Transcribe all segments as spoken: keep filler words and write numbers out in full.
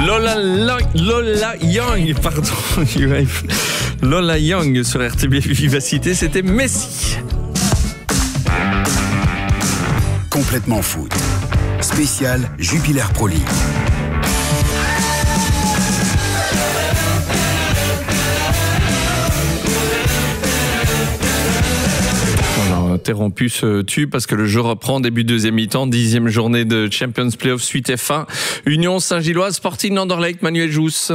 Lola, Lola Young, pardon, Lola Young sur R T B Vivacité, c'était Messi. Complètement foot. Spécial Jupiler Pro League. Interrompu ce tube parce que le jeu reprend début deuxième mi-temps, dixième journée de Champions Playoff suite F un. Union Saint-Gilloise, Sporting Anderlecht, Manuel Jousse.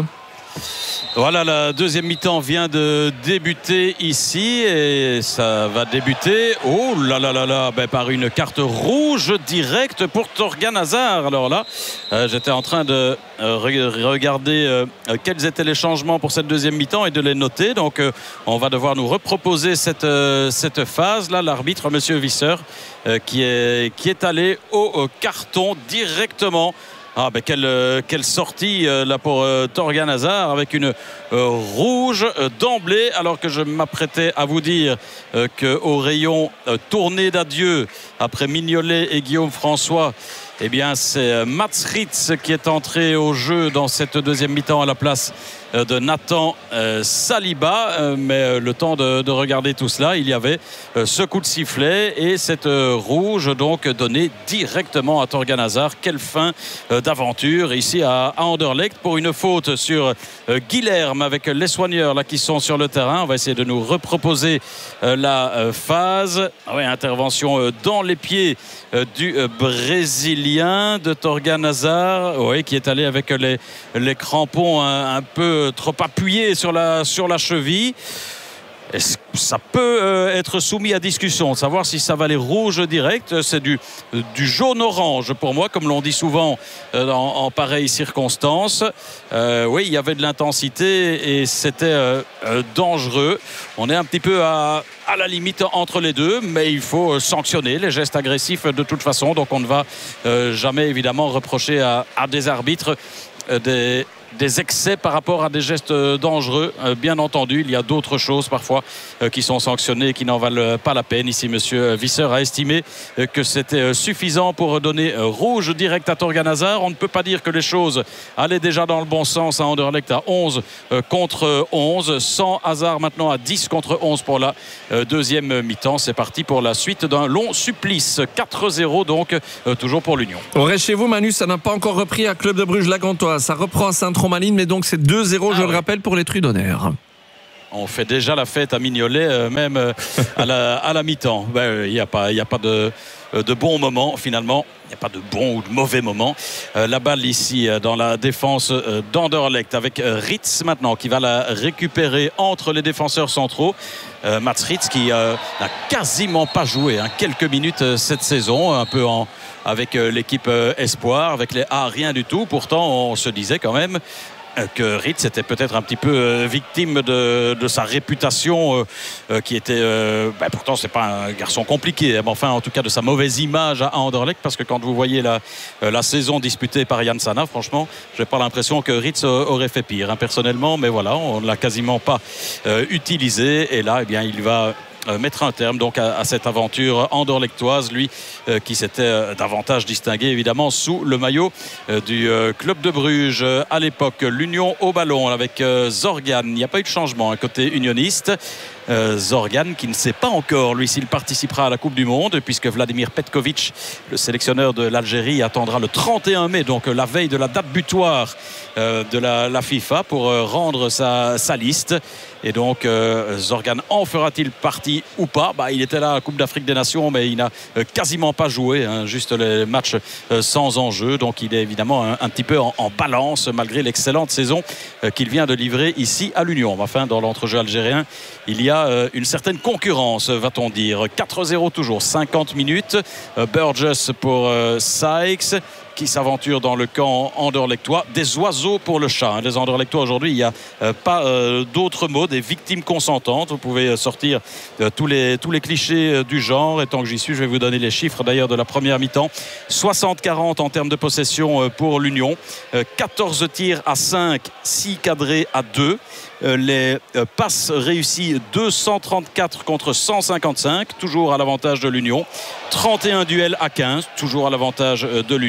Voilà, la deuxième mi-temps vient de débuter ici et ça va débuter, oh là là là là, ben par une carte rouge directe pour Thorgan Hazard. Alors là, euh, j'étais en train de euh, re- regarder euh, quels étaient les changements pour cette deuxième mi-temps et de les noter. Donc euh, on va devoir nous reproposer cette, euh, cette phase-là. L'arbitre, monsieur Visser, euh, qui, est, qui est allé au, au carton directement. Ah ben quelle, euh, quelle sortie euh, là pour euh, Thorgan Hazard avec une euh, rouge euh, d'emblée, alors que je m'apprêtais à vous dire euh, qu'au rayon euh, tourné d'adieu après Mignolet et Guillaume François, eh bien c'est Mats Ritz qui est entré au jeu dans cette deuxième mi-temps à la place de Nathan euh, Saliba, euh, mais euh, le temps de, de regarder tout cela, il y avait euh, ce coup de sifflet et cette euh, rouge donc donnée directement à Thorgan Hazard. Quelle fin euh, d'aventure ici à, à Anderlecht pour une faute sur euh, Guilherme avec les soigneurs là qui sont sur le terrain. On va essayer de nous reproposer euh, la euh, phase. Ah ouais, intervention euh, dans les pieds euh, du euh, Brésilien de Thorgan Hazard, ouais, qui est allé avec les, les crampons un, un peu trop appuyé sur la, sur la cheville. Est-ce que ça peut euh, être soumis à discussion, de savoir si ça valait rouge direct? C'est du, du jaune-orange pour moi, comme l'on dit souvent euh, en, en pareilles circonstances. Euh, oui, il y avait de l'intensité et c'était euh, euh, dangereux. On est un petit peu à, à la limite entre les deux, mais il faut sanctionner les gestes agressifs de toute façon. Donc on ne va euh, jamais évidemment reprocher à, à des arbitres euh, des des excès par rapport à des gestes dangereux. Euh, bien entendu, il y a d'autres choses parfois euh, qui sont sanctionnées et qui n'en valent pas la peine. Ici, monsieur Visser a estimé euh, que c'était euh, suffisant pour donner euh, rouge direct à Thorgan Hazard. On ne peut pas dire que les choses allaient déjà dans le bon sens à Anderlecht à onze euh, contre onze. Sans Hazard maintenant à dix contre onze pour la euh, deuxième mi-temps. C'est parti pour la suite d'un long supplice. quatre zéro donc, euh, toujours pour l'Union. On reste chez vous, Manu, ça n'a pas encore repris à Club de Bruges-la-Gantoise. Ça reprend à Saint-Tromaline, mais donc c'est deux zéro, ah, je ouais. le rappelle, pour les Trudonnaires. On fait déjà la fête à Mignolet, euh, même euh, à, la, à la mi-temps. Il ben, n'y euh, a pas, y a pas de, de bons moments, finalement. Il n'y a pas de bons ou de mauvais moments. Euh, la balle ici, euh, dans la défense euh, d'Anderlecht, avec euh, Ritz maintenant, qui va la récupérer entre les défenseurs centraux. Euh, Mats Ritz, qui euh, n'a quasiment pas joué hein, quelques minutes euh, cette saison, un peu en... avec euh, l'équipe euh, Espoir, avec les A, rien du tout. Pourtant, on se disait quand même que Ritz était peut-être un petit peu euh, victime de, de sa réputation euh, euh, qui était euh, ben pourtant c'est pas un garçon compliqué, mais enfin en tout cas de sa mauvaise image à Anderlecht, parce que quand vous voyez la, euh, la saison disputée par Yann Sana, franchement j'ai pas l'impression que Ritz euh, aurait fait pire hein, personnellement, mais voilà, on ne l'a quasiment pas euh, utilisé et là eh bien il va Euh, mettre un terme donc à, à cette aventure anderlechtoise, lui euh, qui s'était euh, davantage distingué évidemment sous le maillot euh, du euh, club de Bruges euh, à l'époque. L'Union au ballon avec euh, Zorgan. Il n'y a pas eu de changement à côté unioniste. Euh, Zorgan qui ne sait pas encore lui s'il participera à la Coupe du Monde, puisque Vladimir Petkovic, le sélectionneur de l'Algérie, attendra le trente et un mai, donc la veille de la date butoir euh, de la, la FIFA, pour euh, rendre sa, sa liste. Et donc euh, Zorgan en fera-t-il partie ou pas? Bah, il était là à la Coupe d'Afrique des Nations, mais il n'a euh, quasiment pas joué hein, juste les matchs euh, sans enjeu, donc il est évidemment un, un petit peu en, en balance malgré l'excellente saison euh, qu'il vient de livrer ici à l'Union. Enfin, dans l'entrejeu algérien, il y a euh, une certaine concurrence, va-t-on dire. Quatre zéro toujours, cinquante minutes. euh, Burgess pour euh, Sykes qui s'aventure dans le camp anderlechtois. Des oiseaux pour le chat hein. Les Anderlechtois aujourd'hui, il n'y a euh, pas euh, d'autres mots, des victimes consentantes. Vous pouvez sortir euh, tous, les, tous les clichés euh, du genre, et tant que j'y suis je vais vous donner les chiffres d'ailleurs de la première mi-temps. soixante quarante en termes de possession euh, pour l'Union, euh, quatorze tirs à cinq, six cadrés à deux. Euh, les euh, passes réussies deux cent trente-quatre contre cent cinquante-cinq, toujours à l'avantage de l'Union. Trente et un duels à quinze, toujours à l'avantage euh, de l'Union.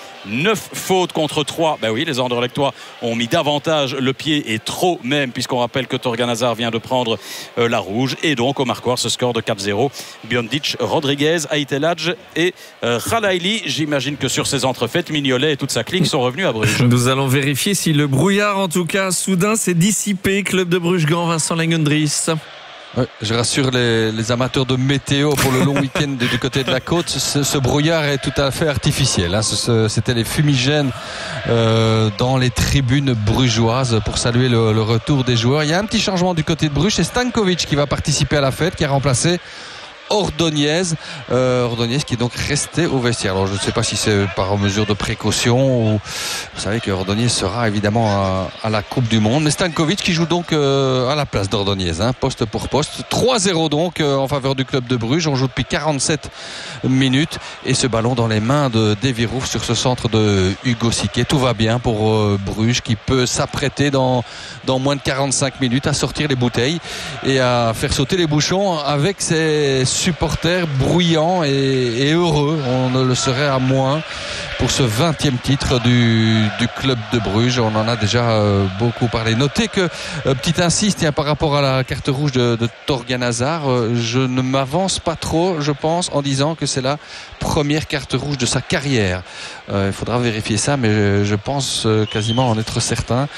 neuf fautes contre trois. Ben oui, les Anderlechtois ont mis davantage le pied et trop même, puisqu'on rappelle que Torgan Hazard vient de prendre euh, la rouge. Et donc au marquoir, ce score de quatre zéro. Biondic, Rodriguez, Aitelaj et euh, Khalaili. J'imagine que sur ces entrefaites, Mignolet et toute sa clique sont revenus à Bruges. Nous allons vérifier si le brouillard, en tout cas, soudain s'est dissipé. Club de Bruges-Gand, Vincent Langendries. Ouais, je rassure les, les amateurs de météo pour le long week-end du, du côté de la côte. Ce, ce brouillard est tout à fait artificiel. Hein. Ce, ce, c'était les fumigènes euh, dans les tribunes brugeoises pour saluer le, le retour des joueurs. Il y a un petit changement du côté de Bruges. C'est Stankovic qui va participer à la fête, qui a remplacé Ordonez, euh, Ordonez qui est donc resté au vestiaire. Alors je ne sais pas si c'est par mesure de précaution ou vous savez que Ordonez sera évidemment à, à la Coupe du Monde, mais Stankovic qui joue donc euh, à la place d'Ordonez, hein, poste pour poste. trois zéro donc euh, en faveur du club de Bruges. On joue depuis quarante-sept minutes et ce ballon dans les mains de Davy Roof sur ce centre de Hugo Siquet. Tout va bien pour euh, Bruges qui peut s'apprêter dans, dans moins de quarante-cinq minutes à sortir les bouteilles et à faire sauter les bouchons avec ses supporters bruyants et, et heureux. On ne le serait à moins pour ce vingtième titre du, du club de Bruges. On en a déjà euh, beaucoup parlé. Notez que, euh, petit insiste, par rapport à la carte rouge de, de Torgan Hazard, euh, je ne m'avance pas trop, je pense, en disant que c'est la première carte rouge de sa carrière. Euh, il faudra vérifier ça, mais je, je pense euh, quasiment en être certain.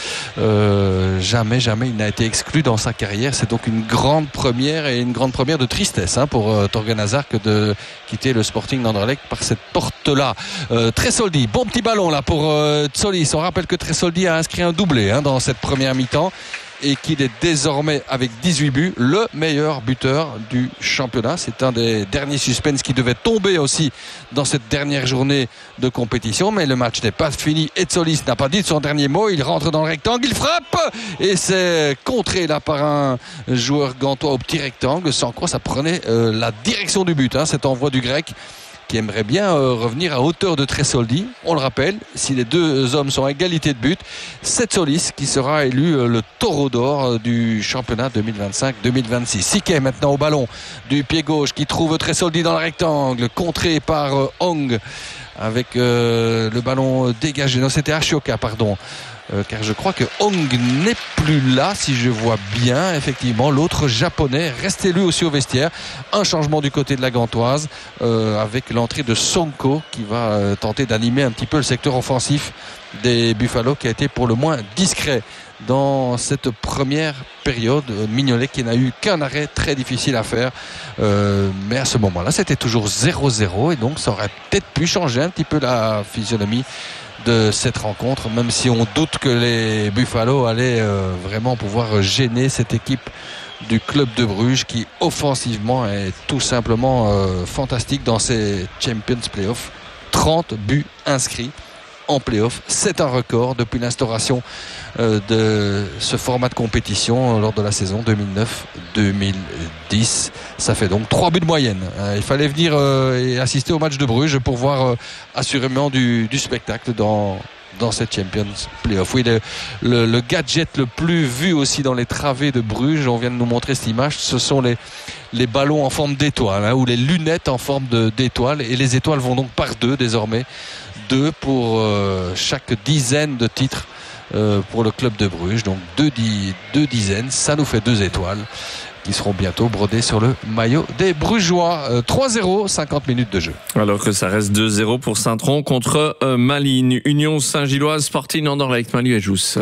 Euh, jamais, jamais il n'a été exclu dans sa carrière. C'est donc une grande première et une grande première de tristesse hein, pour euh, Torgan Hazard que de quitter le Sporting d'Anderlecht par cette porte-là. Euh, Tresoldi, bon petit ballon là pour euh, Tsolis. On rappelle que Tresoldi a inscrit un doublé hein, dans cette première mi-temps et qu'il est désormais avec dix-huit buts le meilleur buteur du championnat. C'est un des derniers suspens qui devait tomber aussi dans cette dernière journée de compétition, mais le match n'est pas fini. Etsolis n'a pas dit son dernier mot, il rentre dans le rectangle, il frappe et c'est contré là par un joueur gantois au petit rectangle, sans quoi ça prenait euh, la direction du but, hein, cet envoi du grec qui aimerait bien euh, revenir à hauteur de Tresoldi. On le rappelle, si les deux hommes sont à égalité de but, c'est Tsolis qui sera élu euh, le taureau d'or euh, du championnat deux mille vingt-cinq deux mille vingt-six. Siquet maintenant au ballon du pied gauche qui trouve Tresoldi dans le rectangle, contré par euh, Hong avec euh, le ballon dégagé. Non, c'était Ashoka, pardon. Euh, car je crois que Hong n'est plus là, si je vois bien. Effectivement, l'autre japonais resté lui aussi au vestiaire. Un changement du côté de la Gantoise euh, avec l'entrée de Sonko qui va euh, tenter d'animer un petit peu le secteur offensif des Buffalo, qui a été pour le moins discret dans cette première période. Mignolet qui n'a eu qu'un arrêt très difficile à faire, euh, mais à ce moment-là c'était toujours zéro zéro et donc ça aurait peut-être pu changer un petit peu la physionomie de cette rencontre, même si on doute que les Buffalo allaient euh, vraiment pouvoir gêner cette équipe du club de Bruges qui offensivement est tout simplement euh, fantastique dans ces Champions Playoffs. Trente buts inscrits en play-off, c'est un record depuis l'instauration euh, de ce format de compétition lors de la saison deux mille neuf deux mille dix. Ça fait donc trois buts de moyenne. Euh, il fallait venir euh, et assister au match de Bruges pour voir euh, assurément du, du spectacle dans, dans cette Champions Playoff. Oui, le, le, le gadget le plus vu aussi dans les travées de Bruges, on vient de nous montrer cette image, ce sont les, les ballons en forme d'étoile hein, ou les lunettes en forme de, d'étoile, et les étoiles vont donc par deux désormais. Deux pour euh, chaque dizaine de titres euh, pour le club de Bruges. Donc deux, di- deux dizaines, ça nous fait deux étoiles qui seront bientôt brodées sur le maillot des Brugeois. Euh, trois zéro, cinquante minutes de jeu. Alors que ça reste deux zéro pour Saint-Tron contre euh, Malines. Union Saint-Gilloise, Sporting Anderlecht, Manu Ejous.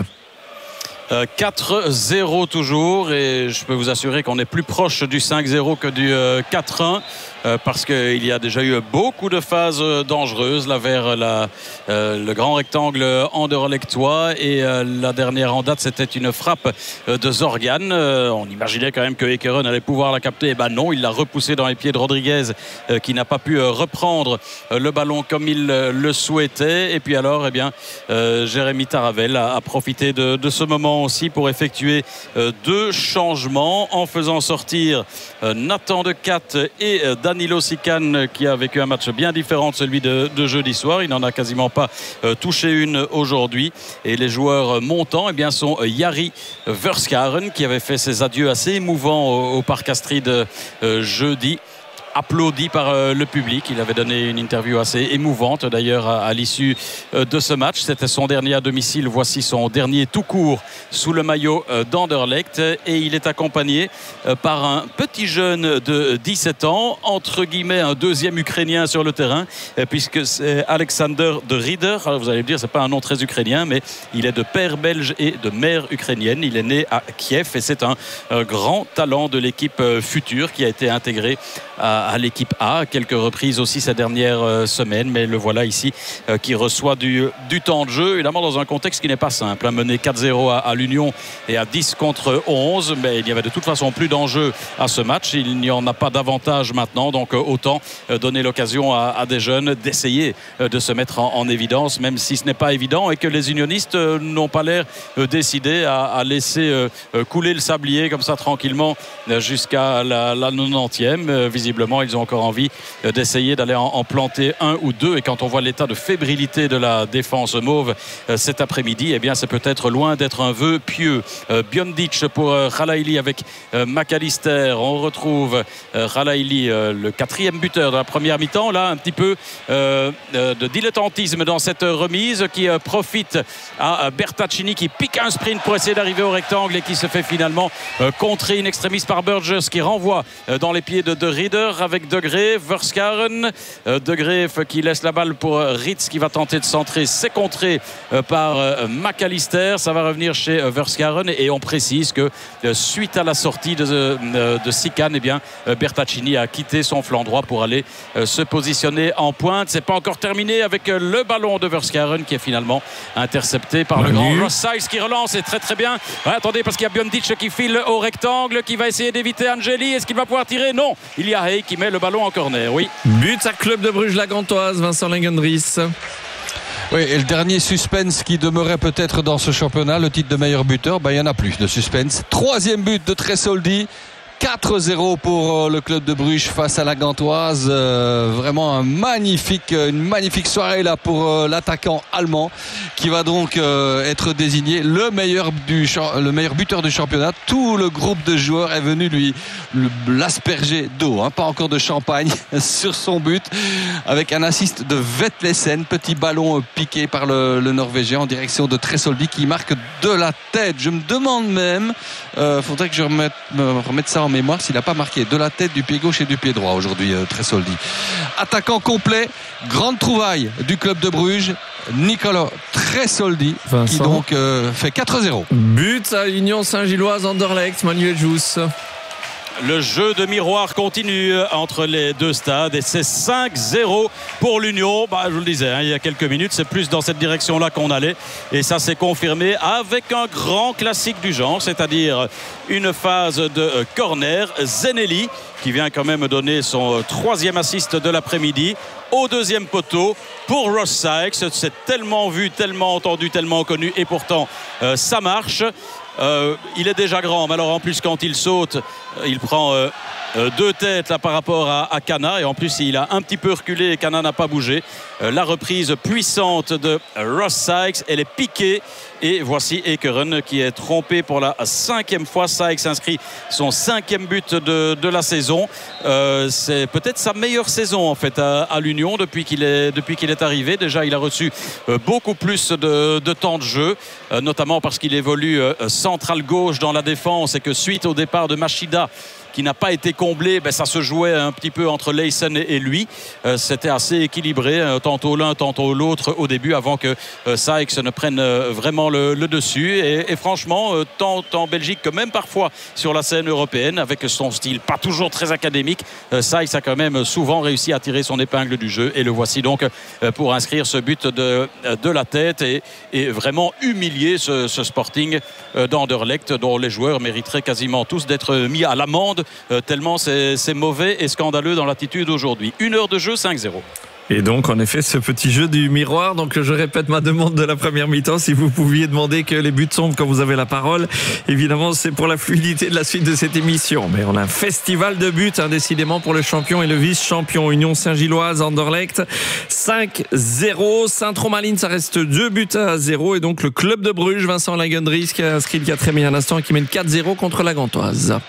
Euh, quatre zéro toujours, et je peux vous assurer qu'on est plus proche du cinq zéro que du euh, quatre un euh, parce qu'il y a déjà eu beaucoup de phases dangereuses là vers la, euh, le grand rectangle anderlechtois, et euh, la dernière en date c'était une frappe euh, de Zorgan. Euh, on imaginait quand même que Ekeren allait pouvoir la capter, et ben non, il l'a repoussé dans les pieds de Rodriguez euh, qui n'a pas pu euh, reprendre euh, le ballon comme il euh, le souhaitait, et puis alors eh bien euh, Jérémy Taravel a, a profité de, de ce moment aussi pour effectuer euh, deux changements en faisant sortir euh, Nathan Decat et euh, Danilo Sican, qui a vécu un match bien différent de celui de, de jeudi soir. Il n'en a quasiment pas euh, touché une aujourd'hui, et les joueurs montants eh bien, sont euh, Jari Verskaren qui avait fait ses adieux assez émouvants au, au Parc Astrid euh, jeudi, applaudi par euh, le public. Il avait donné une interview assez émouvante d'ailleurs à, à l'issue euh, de ce match. C'était son dernier à domicile. Voici son dernier tout court sous le maillot euh, d'Anderlecht et il est accompagné euh, par un petit jeune de dix-sept ans, entre guillemets un deuxième Ukrainien sur le terrain, euh, puisque c'est Alexander de Rieder. Alors vous allez me dire, c'est pas un nom très ukrainien, mais il est de père belge et de mère ukrainienne. Il est né à Kiev et c'est un, un grand talent de l'équipe euh, future qui a été intégré à à l'équipe A à quelques reprises aussi ces dernières euh, semaines, mais le voilà ici euh, qui reçoit du, du temps de jeu, évidemment dans un contexte qui n'est pas simple, hein, mené quatre zéro à, à l'Union et à dix contre onze, mais il n'y avait de toute façon plus d'enjeu à ce match, il n'y en a pas davantage maintenant, donc euh, autant euh, donner l'occasion à, à des jeunes d'essayer euh, de se mettre en, en évidence, même si ce n'est pas évident et que les unionistes euh, n'ont pas l'air euh, décidés à, à laisser euh, couler le sablier comme ça tranquillement euh, jusqu'à la, la quatre-vingtième, euh, visiblement ils ont encore envie d'essayer d'aller en planter un ou deux, et quand on voit l'état de fébrilité de la défense mauve cet après-midi, eh bien c'est peut-être loin d'être un vœu pieux. Biondic pour Khalaili avec McAllister. On retrouve Khalaili, le quatrième buteur de la première mi-temps. Là un petit peu de dilettantisme dans cette remise qui profite à Bertaccini qui pique un sprint pour essayer d'arriver au rectangle et qui se fait finalement contrer in extremis par Burgess qui renvoie dans les pieds de De Rieder avec De Graef, Verskaren, De Graef qui laisse la balle pour Ritz qui va tenter de centrer, c'est contré par McAllister, ça va revenir chez Verskaren et on précise que suite à la sortie de, de Sican, eh bien Bertaccini a quitté son flanc droit pour aller se positionner en pointe. C'est pas encore terminé avec le ballon de Verskaren qui est finalement intercepté par Manu. Le grand Ross Sykes qui relance, et très très bien. Ouais, attendez, parce qu'il y a Biondic qui file au rectangle, qui va essayer d'éviter Angeli. Est-ce qu'il va pouvoir tirer? Non, il y a Hay qui met le ballon en corner, oui. But à Club de Bruges, la Gantoise, Vincent Langendries. Oui, et le dernier suspense qui demeurait peut-être dans ce championnat, le titre de meilleur buteur, ben, il n'y en a plus de suspense. Troisième but de Tresoldi. quatre zéro pour le club de Bruges face à la Gantoise. Euh, vraiment un magnifique, une magnifique soirée là pour euh, l'attaquant allemand qui va donc euh, être désigné le meilleur, du, le meilleur buteur du championnat. Tout le groupe de joueurs est venu lui l'asperger d'eau, hein, pas encore de champagne sur son but, avec un assist de Vetlesen, petit ballon piqué par le, le Norvégien en direction de Tresoldi qui marque de la tête. Je me demande même, euh, faudrait que je remette, me remette ça en mémoire s'il n'a pas marqué de la tête, du pied gauche et du pied droit aujourd'hui, euh, Tresoldi. Attaquant complet, grande trouvaille du club de Bruges, Nicolas Tresoldi, Vincent, qui donc euh, fait quatre zéro. But à Union Saint-Gilloise, Anderlecht, Manuel Jousse. Le jeu de miroir continue entre les deux stades et c'est cinq zéro pour l'Union. Bah, je vous le disais, hein, il y a quelques minutes, c'est plus dans cette direction-là qu'on allait. Et ça s'est confirmé avec un grand classique du genre, c'est-à-dire une phase de corner. Zenelli, qui vient quand même donner son troisième assist de l'après-midi, au deuxième poteau pour Ross Sykes. C'est tellement vu, tellement entendu, tellement connu, et pourtant euh, ça marche. Euh, il est déjà grand, mais alors en plus quand il saute, euh, il prend euh, euh, deux têtes là par rapport à, à Kana, et en plus il a un petit peu reculé et Kana n'a pas bougé. Euh, la reprise puissante de Ross Sykes, elle est piquée, et voici Ekeren qui est trompé pour la cinquième fois. Sykes inscrit son cinquième but de, de la saison. Euh, c'est peut-être sa meilleure saison en fait à, à l'Union depuis qu'il est, depuis qu'il est arrivé. Déjà il a reçu euh, beaucoup plus de, de temps de jeu, euh, notamment parce qu'il évolue euh, central gauche dans la défense, et que suite au départ de Machida qui n'a pas été comblé, ben ça se jouait un petit peu entre Leysen et lui. Euh, c'était assez équilibré, euh, tantôt l'un, tantôt l'autre au début, avant que euh, Sykes ne prenne euh, vraiment le, le dessus. Et, et franchement, euh, tant en Belgique que même parfois sur la scène européenne, avec son style pas toujours très académique, euh, Sykes a quand même souvent réussi à tirer son épingle du jeu. Et le voici donc euh, pour inscrire ce but de, de la tête et, et vraiment humilier ce, ce Sporting euh, d'Anderlecht, dont les joueurs mériteraient quasiment tous d'être mis à l'amende, Euh, tellement c'est, c'est mauvais et scandaleux dans l'attitude aujourd'hui. Une heure de jeu, cinq zéro. Et donc, en effet, ce petit jeu du miroir. Donc, je répète ma demande de la première mi-temps. Si vous pouviez demander que les buts tombent quand vous avez la parole, évidemment, c'est pour la fluidité de la suite de cette émission. Mais on a un festival de buts, hein, décidément, pour le champion et le vice-champion. Union Saint-Gilloise, Anderlecht, cinq zéro. Saint-Romaline, ça reste deux buts à zéro. Et donc, le club de Bruges, Vincent Langendries, qui a inscrit le quatrième il y a un instant et qui mène quatre zéro contre la Gantoise.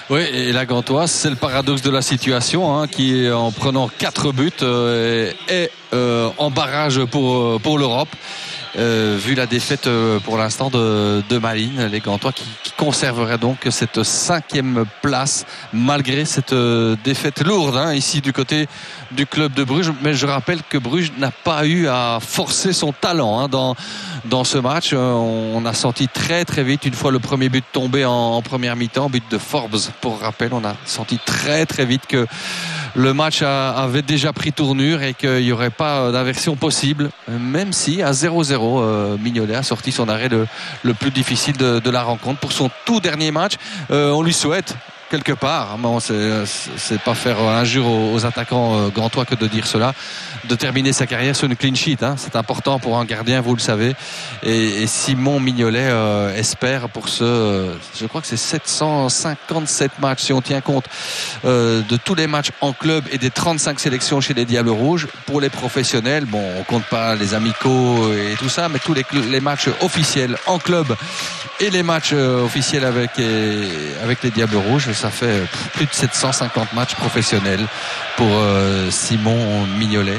Oui, et la Gantoise, c'est le paradoxe de la situation, hein, qui en prenant quatre buts euh, est euh, en barrage pour, pour l'Europe. Euh, vu la défaite euh, pour l'instant de, de Malines, les Gantois qui, qui conserveraient donc cette cinquième place malgré cette euh, défaite lourde, hein, ici du côté du club de Bruges. Mais je rappelle que Bruges n'a pas eu à forcer son talent, hein, dans, dans ce match. Euh, on a senti très très vite, une fois le premier but tombé en, en première mi-temps, but de Forbes pour rappel, on a senti très très vite que le match a, avait déjà pris tournure et qu'il n'y aurait pas d'inversion possible, même si à zéro zéro, euh, Mignolet a sorti son arrêt le, le plus difficile de, de la rencontre pour son tout dernier match. Euh, on lui souhaite quelque part, bon, c'est, c'est pas faire injure aux, aux attaquants euh, gantois que de dire cela, de terminer sa carrière sur une clean sheet, hein. C'est important pour un gardien, vous le savez, et, et Simon Mignolet euh, espère pour ce euh, je crois que c'est sept cent cinquante-sept matchs, si on tient compte euh, de tous les matchs en club et des trente-cinq sélections chez les Diables Rouges. Pour les professionnels, bon, on compte pas les amicaux et tout ça, mais tous les, les matchs officiels en club et les matchs euh, officiels avec, et, avec les Diables Rouges, ça fait plus de sept cent cinquante matchs professionnels pour euh, Simon Mignolet,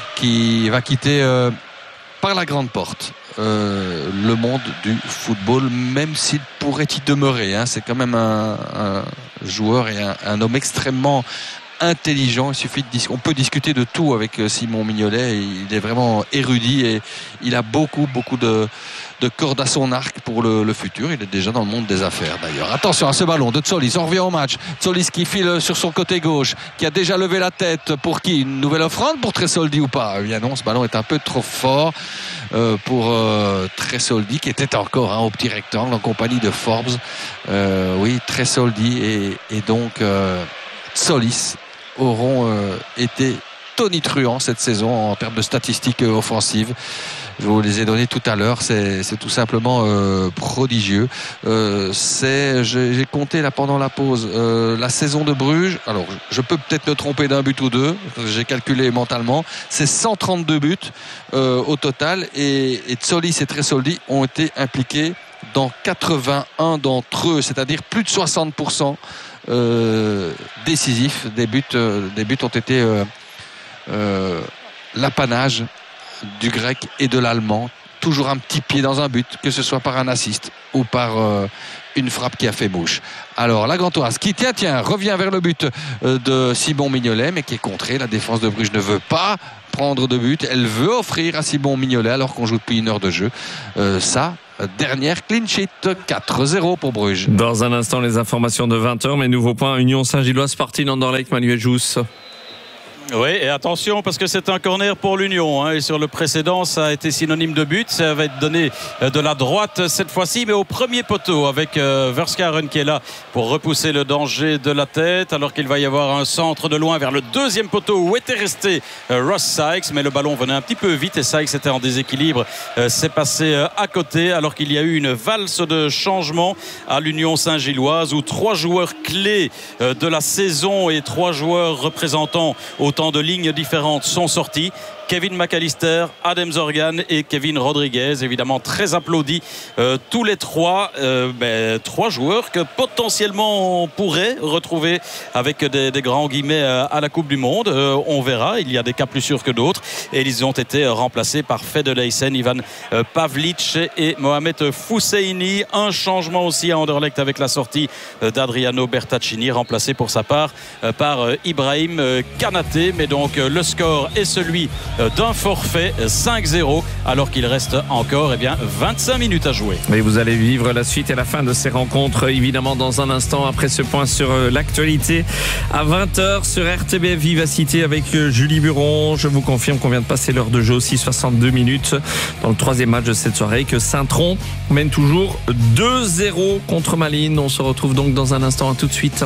qui va quitter euh, par la grande porte euh, le monde du football, même s'il pourrait y demeurer, hein. C'est quand même un, un joueur et un, un homme extrêmement intelligent. Il suffit de dis- on peut discuter de tout avec Simon Mignolet. Il est vraiment érudit et il a beaucoup beaucoup de de cordes à son arc pour le, le futur. Il est déjà dans le monde des affaires d'ailleurs. Attention à ce ballon de Tsolis, on revient au match. Tsolis qui file sur son côté gauche, qui a déjà levé la tête. Pour qui? Une nouvelle offrande pour Tresoldi ou pas? Eh bien non, ce ballon est un peu trop fort euh, pour euh, Tresoldi, qui était encore, hein, au petit rectangle en compagnie de Forbes. Euh, oui, Tresoldi et, et donc euh, Tsolis auront euh, été tonitruants cette saison en termes de statistiques euh, offensives. Je vous les ai donnés tout à l'heure, c'est, c'est tout simplement euh, prodigieux. Euh, c'est, j'ai, j'ai compté là pendant la pause euh, la saison de Bruges. Alors, je peux peut-être me tromper d'un but ou deux. J'ai calculé mentalement. C'est cent trente-deux buts euh, au total, et, et Tsolis et Tresoldi ont été impliqués dans quatre-vingt-un d'entre eux, c'est-à-dire plus de soixante pour cent euh, décisifs. Des buts, euh, des buts ont été euh, euh, l'apanage du grec et de l'allemand. Toujours un petit pied dans un but, que ce soit par un assist ou par euh, une frappe qui a fait mouche. Alors la Gantoise qui tiens tiens revient vers le but euh, de Simon Mignolet, mais qui est contré. La défense de Bruges ne veut pas prendre de but, elle veut offrir à Simon Mignolet alors qu'on joue depuis une heure de jeu. Euh, ça Dernière clean sheet, quatre zéro pour Bruges. Dans un instant, les informations de vingt heures, mais nouveau point, Union Saint-Gilloise, Spartin Anderlecht, Manuel Jousse. Oui, et attention parce que c'est un corner pour l'Union, hein, et sur le précédent ça a été synonyme de but. Ça va être donné de la droite cette fois-ci, mais au premier poteau avec euh, Verskaren qui est là pour repousser le danger de la tête, alors qu'il va y avoir un centre de loin vers le deuxième poteau où était resté euh, Ross Sykes, mais le ballon venait un petit peu vite et Sykes était en déséquilibre. Euh, c'est passé euh, à côté, alors qu'il y a eu une valse de changement à l'Union Saint-Gilloise où trois joueurs clés euh, de la saison et trois joueurs représentant autant de lignes différentes sont sortis. Kevin McAllister, Adam Zorgan et Kevin Rodriguez, évidemment très applaudis euh, tous les trois, euh, ben, trois joueurs que potentiellement on pourrait retrouver avec des, des grands guillemets euh, à la Coupe du Monde. Euh, on verra, il y a des cas plus sûrs que d'autres, et ils ont été remplacés par Fedeleisen, Ivan euh, Pavlic et Mohamed Fousseini. Un changement aussi à Anderlecht avec la sortie euh, d'Adriano Bertaccini, remplacé pour sa part euh, par euh, Ibrahim euh, Kanaté. Mais donc euh, le score est celui d'un forfait, cinq zéro, alors qu'il reste encore eh bien, vingt-cinq minutes à jouer. Et vous allez vivre la suite et la fin de ces rencontres, évidemment, dans un instant, après ce point sur l'actualité. À vingt heures sur R T B F Vivacité avec Julie Buron. Je vous confirme qu'on vient de passer l'heure de jeu aussi, soixante-deux minutes, dans le troisième match de cette soirée, que Saint-Tron mène toujours deux zéro contre Malines. On se retrouve donc dans un instant, à tout de suite.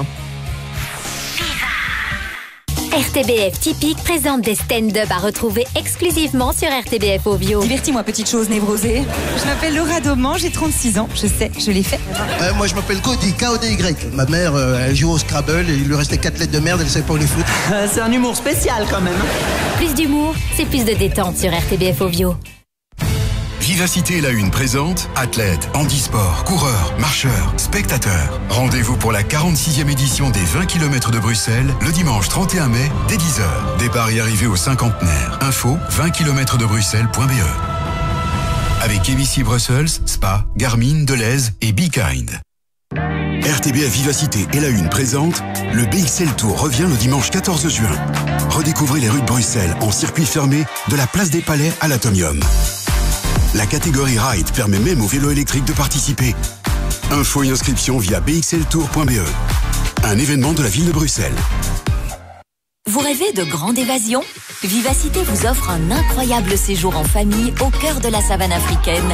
R T B F Typique présente des stand-up à retrouver exclusivement sur R T B F Ovio. Divertis-moi, petite chose névrosée. Je m'appelle Laura Dauman, j'ai trente-six ans. Je sais, je l'ai fait. Euh, moi, je m'appelle Cody, K O D Y. Ma mère, euh, elle joue au Scrabble et il lui restait quatre lettres de merde, elle savait pas où les foutre. Euh, c'est un humour spécial quand même. Plus d'humour, c'est plus de détente sur R T B F Ovio. Vivacité La Une présente athlètes, handisport, coureurs, marcheurs, spectateurs. Rendez-vous pour la quarante-sixième édition des vingt kilomètres de Bruxelles le dimanche trente et un mai dès dix heures. Départ et arrivée au cinquantenaire. Info vingt kilomètres de bruxelles point b e. Avec A B C Brussels, Spa, Garmin, Deleuze et Be Kind. R T B F Vivacité et La Une présente le B X L Tour revient le dimanche quatorze juin. Redécouvrez les rues de Bruxelles en circuit fermé de la place des Palais à l'Atomium. La catégorie Ride permet même au vélo électrique de participer. Info et inscription via b x l tour point b e. Un événement de la ville de Bruxelles. Vous rêvez de grande évasion ? Vivacité vous offre un incroyable séjour en famille au cœur de la savane africaine